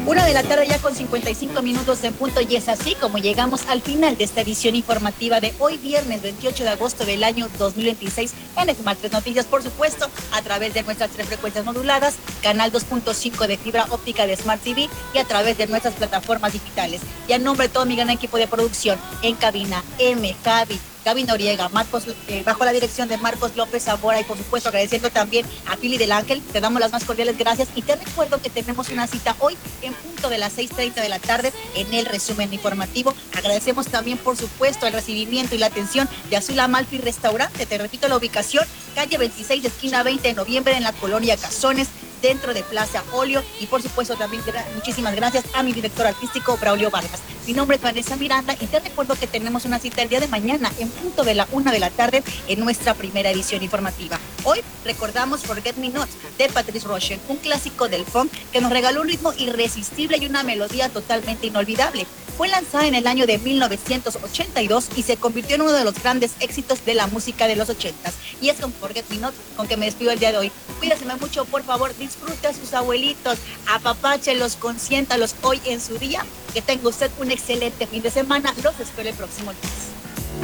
1 de la tarde ya con 55 minutos en punto, y es así como llegamos al final de esta edición informativa de hoy viernes 28 de agosto del año 2026 en Smart 3 Noticias, por supuesto, a través de nuestras 3 frecuencias moduladas, canal 2.5 de fibra óptica de Smart TV y a través de nuestras plataformas digitales. Y a nombre de todo mi gran equipo de producción, en cabina, Gaby Noriega, Marcos, bajo la dirección de Marcos López Zamora, y por supuesto agradeciendo también a Pili del Ángel, te damos las más cordiales gracias y te recuerdo que tenemos una cita hoy en punto de las 6:30 de la tarde en el resumen informativo. Agradecemos también por supuesto el recibimiento y la atención de Azul Amalfi Restaurante, te repito la ubicación, calle 26, esquina 20 de noviembre en la colonia Cazones, dentro de Plaza Olio, y por supuesto también muchísimas gracias a mi director artístico Braulio Vargas. Mi nombre es Vanessa Miranda y te recuerdo que tenemos una cita el día de mañana en punto de la 1 de la tarde en nuestra primera edición informativa. Hoy recordamos Forget Me Not de Patrice Rochen, un clásico del funk que nos regaló un ritmo irresistible y una melodía totalmente inolvidable. Fue lanzada en el año de 1982 y se convirtió en uno de los grandes éxitos de la música de los 80s. Y es con Forget Me Not con que me despido el día de hoy. Cuídense mucho, por favor, disfrute a sus abuelitos, apapáchelos, consiéntalos hoy en su día. Que tenga usted un excelente fin de semana. Los espero el próximo lunes.